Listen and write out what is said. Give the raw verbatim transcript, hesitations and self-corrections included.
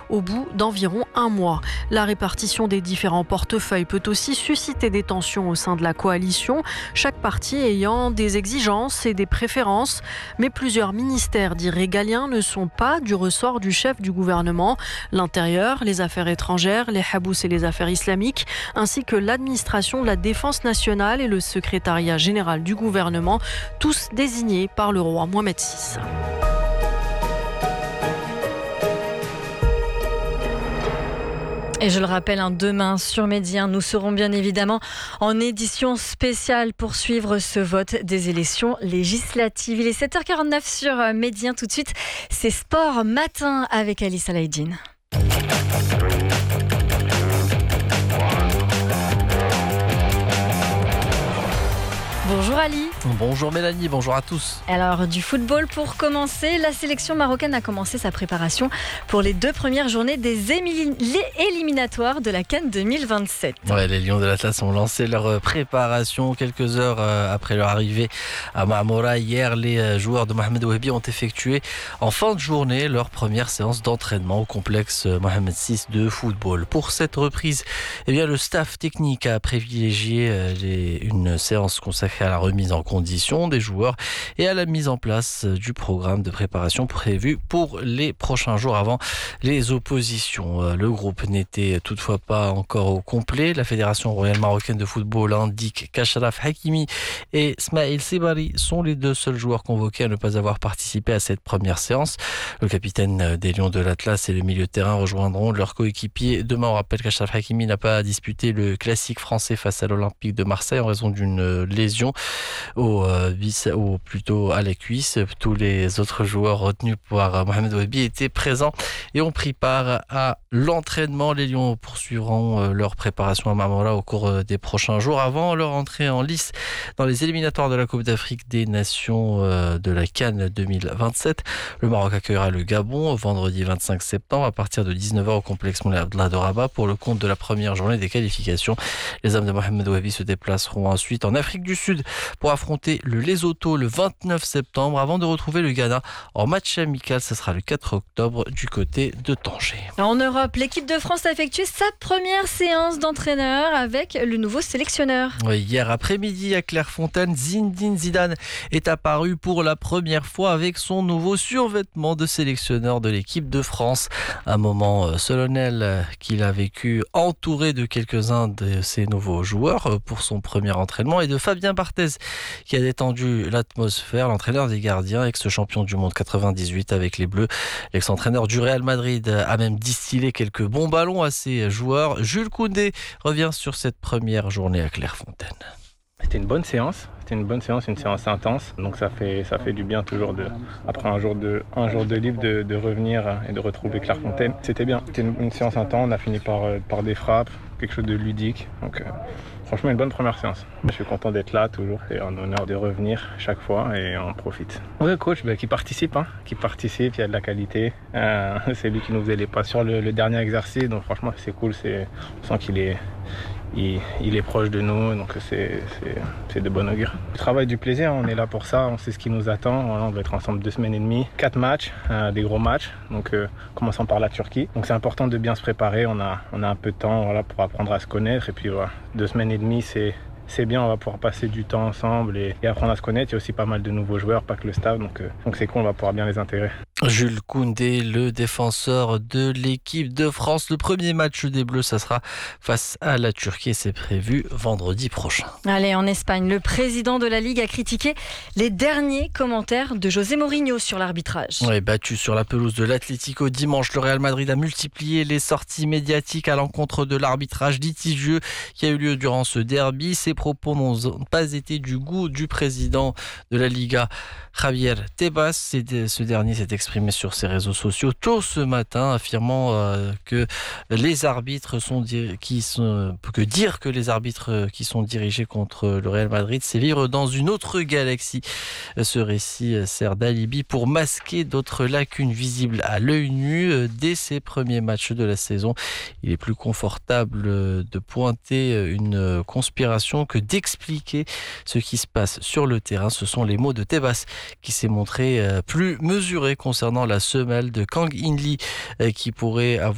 au bout d'environ un mois. La répartition des différents portefeuilles peut aussi susciter des tensions au sein de la coalition, chaque parti ayant des exigences et des préférences. Mais plusieurs ministères dits régaliens ne sont pas du ressort du chef du gouvernement. L'intérieur, les affaires étrangères, les habous et les affaires islamiques, ainsi que l'administration de la défense nationale et le secrétariat général du gouvernement, tous désignés par le roi Mohamed six. Et je le rappelle, hein, demain sur Média, nous serons bien évidemment en édition spéciale pour suivre ce vote des élections législatives. Il est sept heures quarante-neuf sur Média. Tout de suite, c'est Sport Matin avec Alice Alaïdine. Bonjour Ali. Bonjour Mélanie, bonjour à tous. Alors du football pour commencer, la sélection marocaine a commencé sa préparation pour les deux premières journées des émi- les éliminatoires de la CAN deux mille vingt-sept. Ouais, les Lions de l'Atlas ont lancé leur préparation quelques heures après leur arrivée à Marmora. Hier, les joueurs de Mohamed Wahbi ont effectué en fin de journée leur première séance d'entraînement au complexe Mohamed six de football. Pour cette reprise, eh bien, le staff technique a privilégié les, une séance consacrée à la remise en condition des joueurs et à la mise en place du programme de préparation prévu pour les prochains jours avant les oppositions. Le groupe n'était toutefois pas encore au complet. La Fédération royale marocaine de football indique qu'Achraf Hakimi et Smaïl Sebari sont les deux seuls joueurs convoqués à ne pas avoir participé à cette première séance. Le capitaine des Lions de l'Atlas et le milieu de terrain rejoindront leurs coéquipiers demain. On rappelle qu'Achraf Hakimi n'a pas disputé le classique français face à l'Olympique de Marseille en raison d'une lésion Au, euh, ou plutôt à la cuisse. Tous les autres joueurs retenus par Mohamed Wahbi étaient présents et ont pris part à l'entraînement. Les Lions poursuivront euh, leur préparation à Marmora au cours euh, des prochains jours avant leur entrée en lice dans les éliminatoires de la Coupe d'Afrique des Nations euh, de la CAN deux mille vingt-sept. Le Maroc accueillera le Gabon vendredi vingt-cinq septembre à partir de dix-neuf heures au complexe Moulay Abdellah de Rabat pour le compte de la première journée des qualifications. Les hommes de Mohamed Wahbi se déplaceront ensuite en Afrique du Sud pour affronter le Lesotho le vingt-neuf septembre avant de retrouver le Ghana en match amical. Ce sera le quatre octobre du côté de Tanger. En Europe, l'équipe de France a effectué sa première séance d'entraîneur avec le nouveau sélectionneur. Oui, hier après-midi à Clairefontaine, Zinedine Zidane est apparu pour la première fois avec son nouveau survêtement de sélectionneur de l'équipe de France. Un moment solennel qu'il a vécu entouré de quelques-uns de ses nouveaux joueurs pour son premier entraînement et de Fabien Barthez qui a détendu l'atmosphère, l'entraîneur des gardiens, ex-champion du monde quatre-vingt-dix-huit avec les Bleus. L'ex-entraîneur du Real Madrid a même distillé quelques bons ballons à ses joueurs. Jules Koundé revient sur cette première journée à Clairefontaine. C'était une bonne séance, c'était une bonne séance, une séance intense. Donc ça fait, ça fait du bien toujours de, après un jour de, un jour de libre de, de revenir et de retrouver Clairefontaine. C'était bien, c'était une, une séance intense, on a fini par, par des frappes, quelque chose de ludique. Donc euh, franchement une bonne première séance. Je suis content d'être là toujours, c'est un honneur de revenir chaque fois et on profite. Oui, coach bah, qui participe, hein, qui participe, il y a de la qualité. Euh, c'est lui qui nous faisait les pas sur le, le dernier exercice, donc franchement c'est cool, c'est, on sent qu'il est... Il, il est proche de nous, donc c'est, c'est, c'est de bon augure. Le travail du plaisir, on est là pour ça, on sait ce qui nous attend. On va être ensemble deux semaines et demie, quatre matchs, euh, des gros matchs, donc euh, commençant par la Turquie. Donc c'est important de bien se préparer, on a, on a un peu de temps voilà, pour apprendre à se connaître. Et puis voilà, deux semaines et demie, c'est, c'est bien, on va pouvoir passer du temps ensemble et, et apprendre à se connaître. Il y a aussi pas mal de nouveaux joueurs, pas que le staff, donc, euh, donc c'est cool, on va pouvoir bien les intégrer. Jules Koundé, le défenseur de l'équipe de France. Le premier match des Bleus, ça sera face à la Turquie et c'est prévu vendredi prochain. Allez, en Espagne, le président de la Ligue a critiqué les derniers commentaires de José Mourinho sur l'arbitrage. Ouais, battu sur la pelouse de l'Atlético dimanche, le Real Madrid a multiplié les sorties médiatiques à l'encontre de l'arbitrage litigieux qui a eu lieu durant ce derby. Ces propos n'ont pas été du goût du président de la Liga, Javier Tebas. Ce dernier s'est exprimé sur ses réseaux sociaux tôt ce matin, affirmant euh, que les arbitres sont qui sont que dire que les arbitres qui sont dirigés contre le Real Madrid, c'est vivre dans une autre galaxie. Ce récit sert d'alibi pour masquer d'autres lacunes visibles à l'œil nu dès ses premiers matchs de la saison. Il est plus confortable de pointer une conspiration que d'expliquer ce qui se passe sur le terrain. Ce sont les mots de Tebas qui s'est montré plus mesuré concernant la semelle de Kang In Lee qui pourrait avoir